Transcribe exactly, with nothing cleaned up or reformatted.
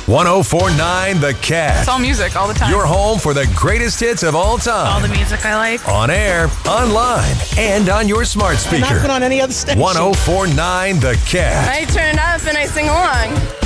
one oh four point nine The Cat. It's all music all the time. Your home for the greatest hits of all time. All the music I like. On air, online, and on your smart speaker. And not put on any other station. one oh four point nine The Cat. I turn it up and I sing along.